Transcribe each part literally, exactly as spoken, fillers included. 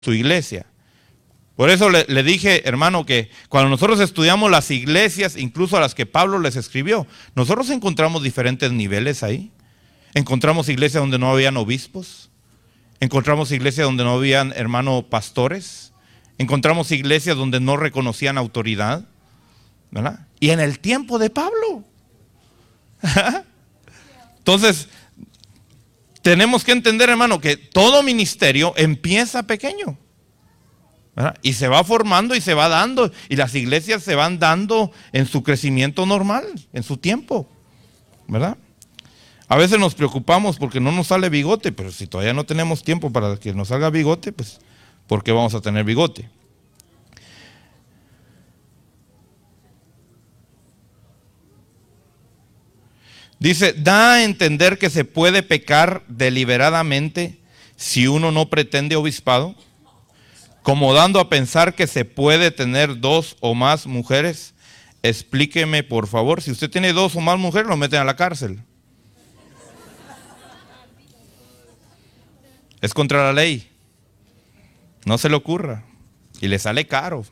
su iglesia. Por eso le, le dije, hermano, que cuando nosotros estudiamos las iglesias, incluso a las que Pablo les escribió, nosotros encontramos diferentes niveles ahí. Encontramos iglesias donde no habían obispos. Encontramos iglesias donde no habían, hermano, pastores. Encontramos iglesias donde no reconocían autoridad, ¿verdad? Y en el tiempo de Pablo. Entonces, tenemos que entender, hermano, que todo ministerio empieza pequeño, ¿verdad? Y se va formando y se va dando. Y las iglesias se van dando en su crecimiento normal, en su tiempo, ¿verdad? A veces nos preocupamos porque no nos sale bigote, pero si todavía no tenemos tiempo para que nos salga bigote, pues ¿por qué vamos a tener bigote? Dice, da a entender que se puede pecar deliberadamente si uno no pretende obispado, como dando a pensar que se puede tener dos o más mujeres. Explíqueme, por favor, si usted tiene dos o más mujeres, lo meten a la cárcel. Es contra la ley. No se le ocurra. Y le sale caro.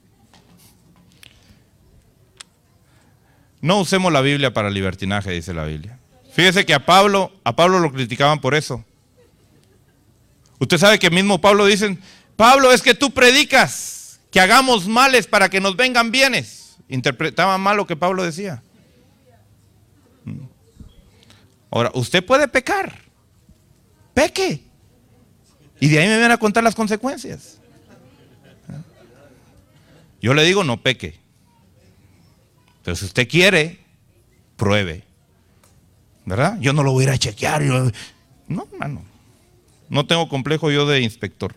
No usemos la Biblia para libertinaje, dice la Biblia. Fíjese que a Pablo, a Pablo lo criticaban por eso. Usted sabe que mismo Pablo dicen, Pablo, es que tú predicas que hagamos males para que nos vengan bienes. Interpretaban mal lo que Pablo decía. Ahora, usted puede pecar. Peque. Y de ahí me van a contar las consecuencias. Yo le digo, no peque. Pero si usted quiere, pruebe. ¿Verdad? Yo no lo voy a ir a chequear. Yo, no, hermano. No tengo complejo yo de inspector.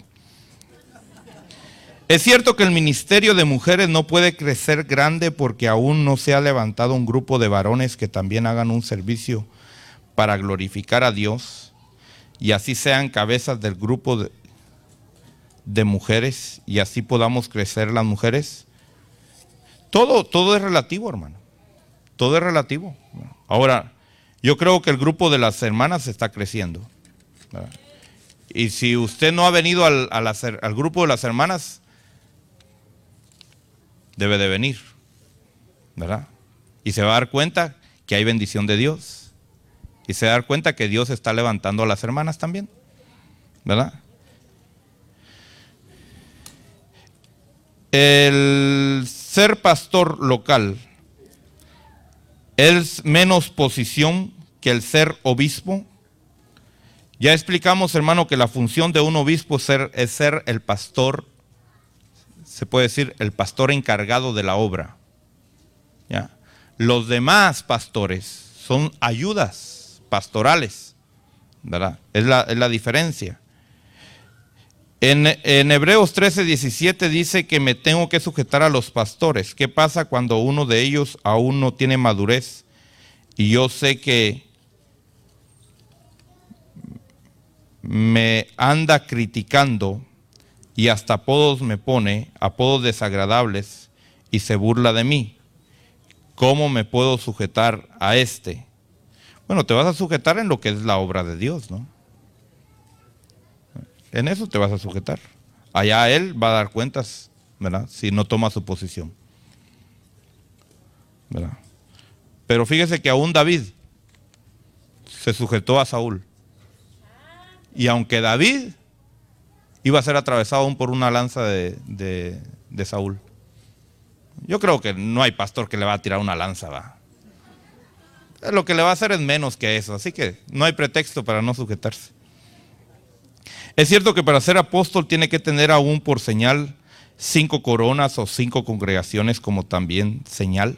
Es cierto que el ministerio de mujeres no puede crecer grande porque aún no se ha levantado un grupo de varones que también hagan un servicio para glorificar a Dios y así sean cabezas del grupo de, de mujeres y así podamos crecer las mujeres. Todo, todo es relativo, hermano. Todo es relativo. Ahora, yo creo que el grupo de las hermanas está creciendo, ¿verdad? Y si usted no ha venido al, a las, al grupo de las hermanas, debe de venir, ¿verdad? Y se va a dar cuenta que hay bendición de Dios. Y se va a dar cuenta que Dios está levantando a las hermanas también, ¿verdad? El ser pastor local es menos posición que el ser obispo. Ya explicamos, hermano, que la función de un obispo es ser, es ser el pastor, se puede decir, el pastor encargado de la obra. ¿Ya? Los demás pastores son ayudas pastorales, ¿verdad? Es la, es la diferencia. En, en Hebreos trece, diecisiete dice que me tengo que sujetar a los pastores. ¿Qué pasa cuando uno de ellos aún no tiene madurez? Y yo sé que me anda criticando y hasta apodos me pone, apodos desagradables, y se burla de mí. ¿Cómo me puedo sujetar a este? Bueno, te vas a sujetar en lo que es la obra de Dios, ¿no? En eso te vas a sujetar. Allá él va a dar cuentas, ¿verdad? Si no toma su posición, ¿verdad? Pero fíjese que aún David se sujetó a Saúl. Y aunque David iba a ser atravesado aún por una lanza de, de, de Saúl. Yo creo que no hay pastor que le va a tirar una lanza, va. Lo que le va a hacer es menos que eso, así que no hay pretexto para no sujetarse. Es cierto que para ser apóstol tiene que tener aún por señal cinco coronas o cinco congregaciones como también señal.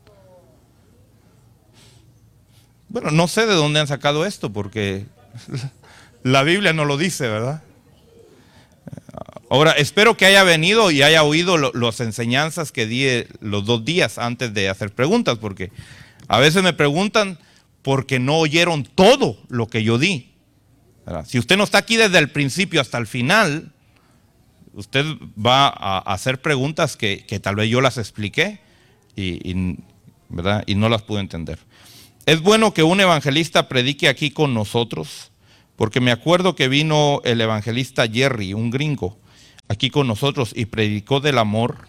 Bueno, no sé de dónde han sacado esto porque la Biblia no lo dice, ¿verdad? Ahora, espero que haya venido y haya oído lo, las enseñanzas que di los dos días antes de hacer preguntas, porque a veces me preguntan porque no oyeron todo lo que yo di, ¿verdad? Si usted no está aquí desde el principio hasta el final, usted va a hacer preguntas que, que tal vez yo las expliqué y, y, ¿verdad? Y no las pude entender. Es bueno que un evangelista predique aquí con nosotros, porque me acuerdo que vino el evangelista Jerry, un gringo, aquí con nosotros y predicó del amor.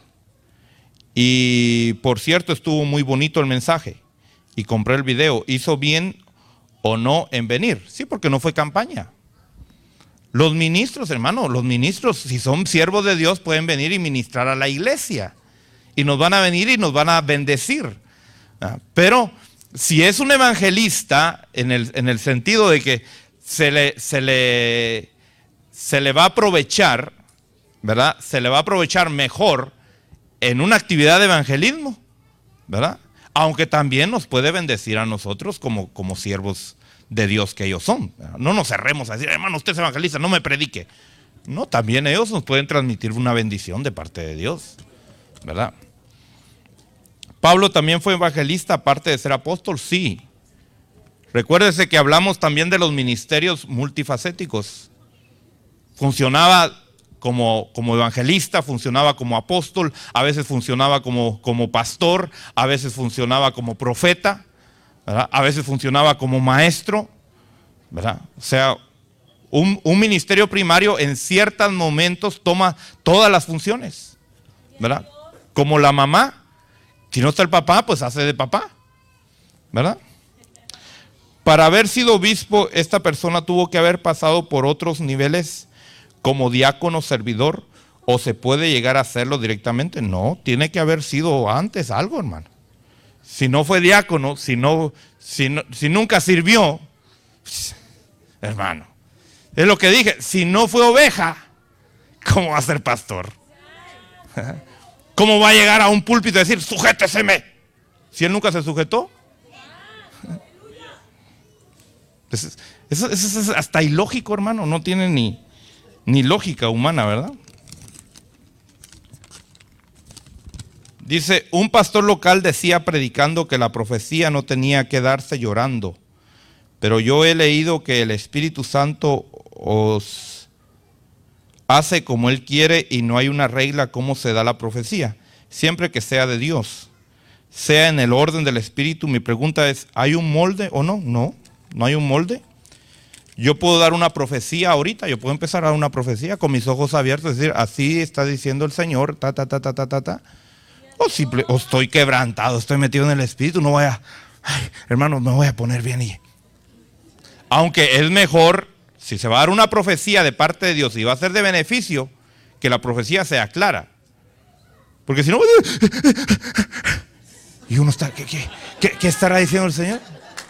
Y por cierto, estuvo muy bonito el mensaje. Y compré el video. ¿Hizo bien o no en venir? Sí, porque no fue campaña. Los ministros, hermano, los ministros, si son siervos de Dios, pueden venir y ministrar a la iglesia. Y nos van a venir y nos van a bendecir. Pero si es un evangelista, en el, en el sentido de que se le, se le, se le va a aprovechar, ¿verdad? Se le va a aprovechar mejor en una actividad de evangelismo, ¿verdad? Aunque también nos puede bendecir a nosotros como, como siervos de Dios que ellos son. No nos cerremos a decir, hermano, usted es evangelista, no me predique. No, también ellos nos pueden transmitir una bendición de parte de Dios, ¿verdad? Pablo también fue evangelista, aparte de ser apóstol, sí. Recuérdese que hablamos también de los ministerios multifacéticos. Funcionaba como, como evangelista, funcionaba como apóstol, a veces funcionaba como, como pastor, a veces funcionaba como profeta, ¿verdad? A veces funcionaba como maestro, ¿verdad? O sea, un, un ministerio primario en ciertos momentos toma todas las funciones, ¿verdad? Como la mamá. Si no está el papá, pues hace de papá, ¿verdad? Para haber sido obispo, esta persona tuvo que haber pasado por otros niveles como diácono, servidor, o se puede llegar a hacerlo directamente. No, tiene que haber sido antes algo, hermano. Si no fue diácono, si, no, si, no, si nunca sirvió, hermano, es lo que dije, si no fue oveja, ¿cómo va a ser pastor? ¿Cómo va a llegar a un púlpito y decir, sujéteseme? Si él nunca se sujetó. Eso, eso, eso es hasta ilógico, hermano. No tiene ni, ni lógica humana, ¿verdad? Dice, un pastor local decía predicando que la profecía no tenía que darse llorando. Pero yo he leído que el Espíritu Santo os hace como Él quiere y no hay una regla cómo se da la profecía, siempre que sea de Dios, sea en el orden del Espíritu. Mi pregunta es, ¿hay un molde o no? No, no hay un molde. Yo puedo dar una profecía ahorita, yo puedo empezar a dar una profecía con mis ojos abiertos, decir, así está diciendo el Señor, ta, ta, ta, ta, ta, ta, ta. O, simple, o estoy quebrantado, estoy metido en el Espíritu, no voy a, ay, hermano, me voy a poner bien. Y, aunque es mejor, si se va a dar una profecía de parte de Dios y va a ser de beneficio, que la profecía sea clara. Porque si no, y uno está, ¿qué, qué, qué, qué estará diciendo el Señor?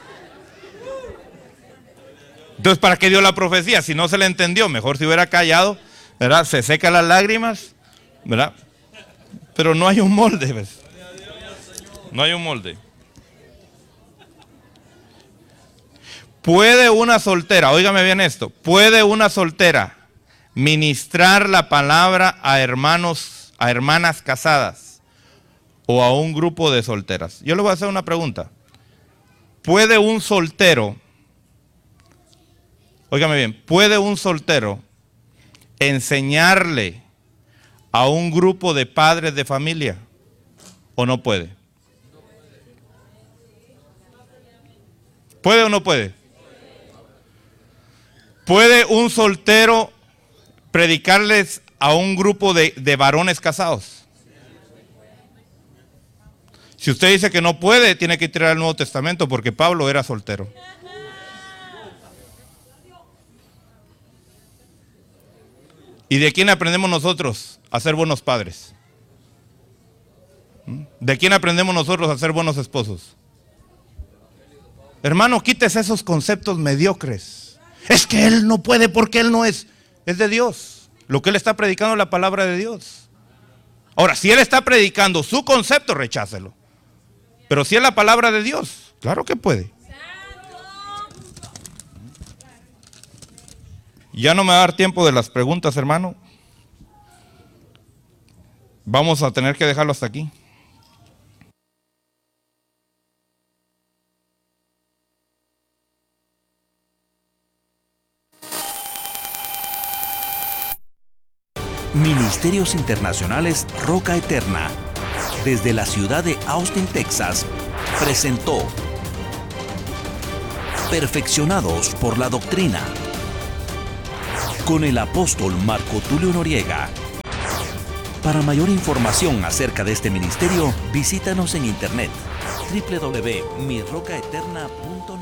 Entonces, ¿para qué dio la profecía? Si no se le entendió, mejor si hubiera callado, ¿verdad? Se seca las lágrimas, ¿verdad? Pero no hay un molde, ¿ves? No hay un molde. ¿Puede una soltera, óigame bien esto, puede una soltera ministrar la palabra a hermanos, a hermanas casadas o a un grupo de solteras? Yo le voy a hacer una pregunta. ¿Puede un soltero, óigame bien, puede un soltero enseñarle a un grupo de padres de familia o no puede? ¿Puede o no puede? ¿Puede un soltero predicarles a un grupo de, de varones casados? Si usted dice que no puede, tiene que tirar el Nuevo Testamento porque Pablo era soltero. ¿Y de quién aprendemos nosotros a ser buenos padres? ¿De quién aprendemos nosotros a ser buenos esposos? Hermano, quítese esos conceptos mediocres. Es que él no puede porque él no es. Es de Dios. Lo que él está predicando es la palabra de Dios. Ahora, si él está predicando su concepto, rechácelo. Pero si es la palabra de Dios, claro que puede. Ya no me va a dar tiempo de las preguntas, hermano. Vamos a tener que dejarlo hasta aquí. Ministerios Internacionales Roca Eterna, desde la ciudad de Austin, Texas, presentó Perfeccionados por la Doctrina, con el apóstol Marco Tulio Noriega. Para mayor información acerca de este ministerio, visítanos en internet doble u doble u doble u punto mi roca eterna punto net.